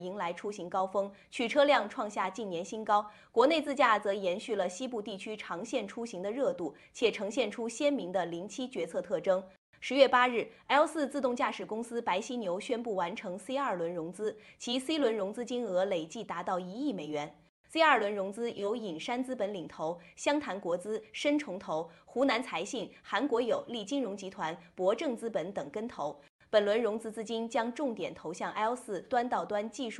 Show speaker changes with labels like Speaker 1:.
Speaker 1: 迎来出行高峰，取车量创下近年新高。国内自驾则延续了西部地区长线出行的热度，且呈现出鲜明的零七决策特征。10月8日 ，L4 自动驾驶公司白犀牛宣布完成 C2 轮融资，其 C 轮融资金额累计达到1亿美元。C2 轮融资由隐山资本领投，湘潭国资、深重投、湖南财信、韩国有利金融集团、博正资本等跟投。本轮融资资金将重点投向 L4 端到端技术。